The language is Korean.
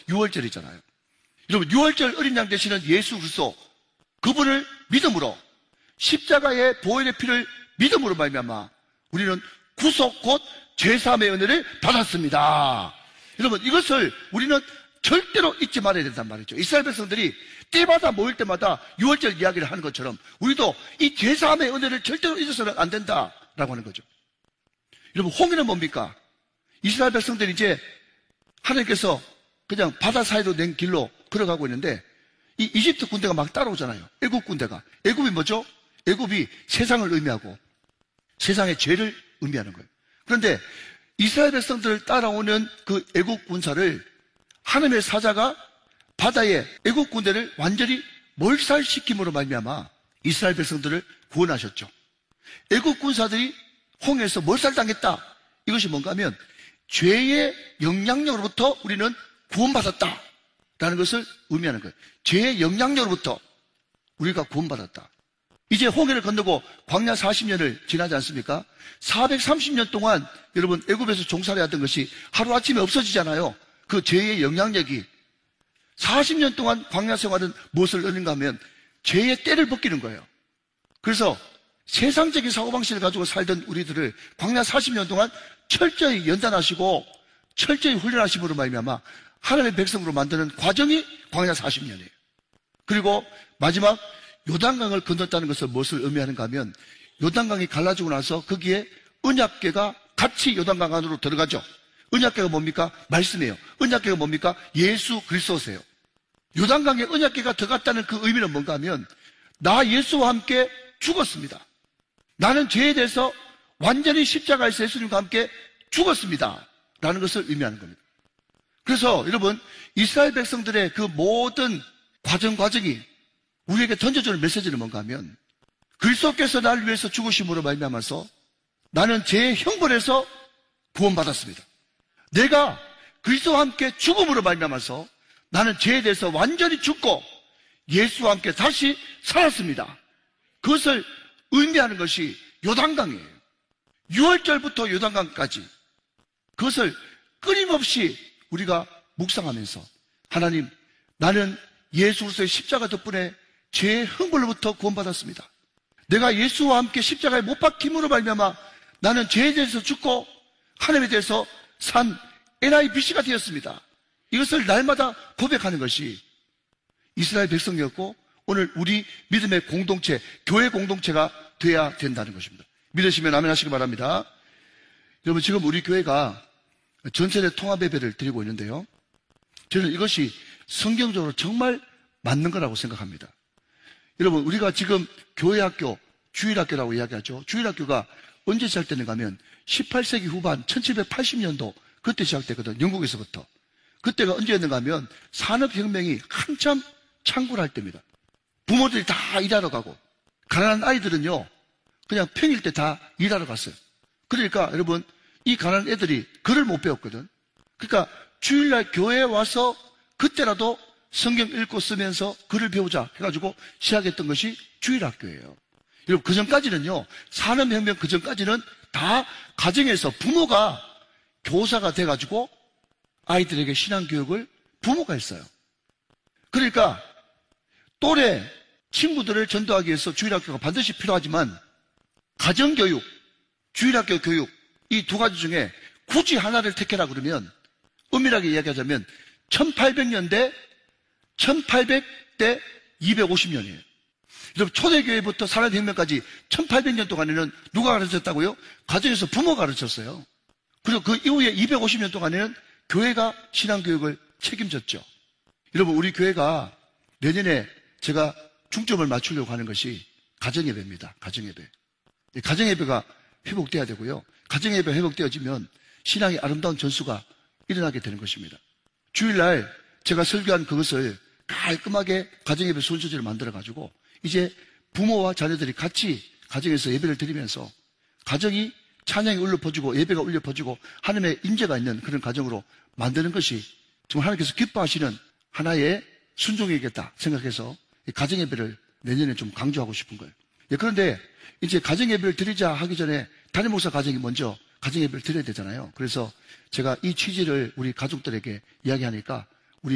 유월절이잖아요. 여러분, 유월절 어린 양 되시는 예수 그리스도, 그분을 믿음으로, 십자가의 보혈의 피를 믿음으로 말미암아 우리는 구속 곧 죄사함의 은혜를 받았습니다. 여러분, 이것을 우리는 절대로 잊지 말아야 된단 말이죠. 이스라엘 백성들이 때마다 모일 때마다 유월절 이야기를 하는 것처럼 우리도 이 죄사함의 은혜를 절대로 잊어서는 안 된다라고 하는 거죠. 여러분, 홍해는 뭡니까? 이스라엘 백성들이 이제 하나님께서 그냥 바다 사이로 낸 길로 걸어가고 있는데 이 이집트 군대가 막 따라오잖아요. 애굽 군대가. 애굽이 뭐죠? 애굽이 세상을 의미하고 세상의 죄를 의미하는 거예요. 그런데 이스라엘 백성들을 따라오는 그 애굽 군사를 하나님의 사자가 바다에 애굽 군대를 완전히 몰살시킴으로 말미암아 이스라엘 백성들을 구원하셨죠. 애굽 군사들이 홍해에서 몰살당했다. 이것이 뭔가 하면 죄의 영향력으로부터 우리는 구원받았다라는 것을 의미하는 거예요. 죄의 영향력으로부터 우리가 구원받았다. 이제 홍해를 건너고 광야 40년을 지나지 않습니까? 430년 동안 여러분 애굽에서 종살이 하던 것이 하루아침에 없어지잖아요. 그 죄의 영향력이 40년 동안 광야 생활은 무엇을 얻는가 하면 죄의 때를 벗기는 거예요. 그래서 세상적인 사고방식을 가지고 살던 우리들을 광야 40년 동안 철저히 연단하시고 철저히 훈련하심으로 말미암아 하나님의 백성으로 만드는 과정이 광야 40년이에요. 그리고 마지막 요단강을 건넜다는 것은 무엇을 의미하는가 하면 요단강이 갈라지고 나서 거기에 언약궤가 같이 요단강 안으로 들어가죠. 언약궤가 뭡니까? 말씀이에요. 언약궤가 뭡니까? 예수 그리스도세요. 요단강에 언약궤가 들어갔다는 그 의미는 뭔가 하면 나 예수와 함께 죽었습니다. 나는 죄에 대해서 완전히 십자가에서 예수님과 함께 죽었습니다. 라는 것을 의미하는 겁니다. 그래서 여러분 이스라엘 백성들의 그 모든 과정이 우리에게 던져주는 메시지는 뭔가 하면 그리스도께서 나를 위해서 죽으심으로 말미암아서 나는 죄의 형벌에서 구원받았습니다. 내가 그리스도와 함께 죽음으로 말미암아서 나는 죄에 대해서 완전히 죽고 예수와 함께 다시 살았습니다. 그것을 의미하는 것이 요단강이에요. 6월절부터 요단강까지 그것을 끊임없이 우리가 묵상하면서 하나님, 나는 예수 그리스도의 십자가 덕분에 죄의 형벌로부터 구원받았습니다. 내가 예수와 함께 십자가에 못 박힘으로 말미암아 나는 죄에 대해서 죽고 하나님에 대해서 산 NIBC가 되었습니다. 이것을 날마다 고백하는 것이 이스라엘 백성이었고 오늘 우리 믿음의 공동체, 교회 공동체가 돼야 된다는 것입니다. 믿으시면 아멘 하시기 바랍니다. 여러분, 지금 우리 교회가 전세대 통합 예배를 드리고 있는데요. 저는 이것이 성경적으로 정말 맞는 거라고 생각합니다. 여러분, 우리가 지금 교회학교, 주일학교라고 이야기하죠. 주일학교가 언제 시작됐는가 하면 18세기 후반 1780년도 그때 시작됐거든. 영국에서부터. 그때가 언제였는가 하면 산업혁명이 한참 창궐할 때입니다. 부모들이 다 일하러 가고 가난한 아이들은요 그냥 평일 때 다 일하러 갔어요. 그러니까 여러분 이 가난한 애들이 글을 못 배웠거든. 그러니까 주일날 교회에 와서 그때라도 성경 읽고 쓰면서 글을 배우자 해가지고 시작했던 것이 주일학교예요. 여러분 그 전까지는요 산업혁명 그 전까지는 다 가정에서 부모가 교사가 돼가지고 아이들에게 신앙교육을 부모가 했어요. 그러니까 또래 친구들을 전도하기 위해서 주일학교가 반드시 필요하지만 가정교육, 주일학교 교육 이 두 가지 중에 굳이 하나를 택해라 그러면 엄밀하게 이야기하자면 1800년대 1800대 250년이에요. 여러분 초대교회부터 산업혁명까지 1800년 동안에는 누가 가르쳤다고요? 가정에서 부모가 가르쳤어요. 그리고 그 이후에 250년 동안에는 교회가 신앙교육을 책임졌죠. 여러분 우리 교회가 내년에 제가 중점을 맞추려고 하는 것이 가정예배입니다. 가정예배. 가정예배가 회복돼야 되고요. 가정예배 회복되어지면 신앙의 아름다운 전수가 일어나게 되는 것입니다. 주일날 제가 설교한 그것을 깔끔하게 가정예배 순서대로 만들어가지고 이제 부모와 자녀들이 같이 가정에서 예배를 드리면서 가정이 찬양이 울려 퍼지고 예배가 울려 퍼지고 하나님의 임재가 있는 그런 가정으로 만드는 것이 정말 하나님께서 기뻐하시는 하나의 순종이겠다 생각해서 가정예배를 내년에 좀 강조하고 싶은 거예요. 그런데 이제 가정예배를 드리자 하기 전에 담임 목사 가정이 먼저 가정예배를 드려야 되잖아요. 그래서 제가 이 취지를 우리 가족들에게 이야기하니까